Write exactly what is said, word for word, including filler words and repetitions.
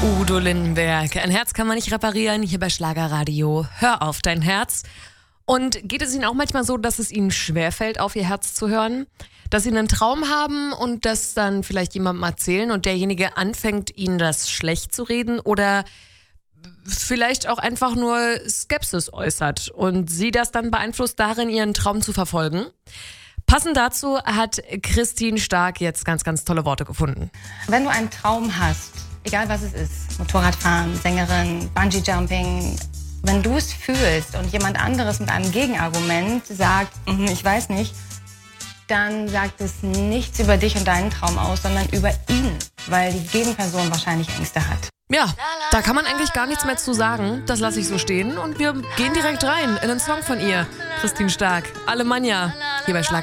Udo Lindenberg. Ein Herz kann man nicht reparieren, hier bei Schlagerradio. Hör auf dein Herz. Und geht es Ihnen auch manchmal so, dass es Ihnen schwerfällt, auf Ihr Herz zu hören? Dass Sie einen Traum haben und das dann vielleicht jemandem erzählen und derjenige anfängt, Ihnen das schlecht zu reden oder vielleicht auch einfach nur Skepsis äußert und Sie das dann beeinflusst darin, Ihren Traum zu verfolgen? Passend dazu hat Christine Stark jetzt ganz, ganz tolle Worte gefunden. Wenn du einen Traum hast, egal was es ist, Motorradfahren, Sängerin, Bungee-Jumping, wenn du es fühlst und jemand anderes mit einem Gegenargument sagt, ich weiß nicht, dann sagt es nichts über dich und deinen Traum aus, sondern über ihn, weil die Gegenperson wahrscheinlich Ängste hat. Ja, da kann man eigentlich gar nichts mehr zu sagen. Das lasse ich so stehen und wir gehen direkt rein in einen Song von ihr. Christine Stark, Alemannia, hier bei Schlager.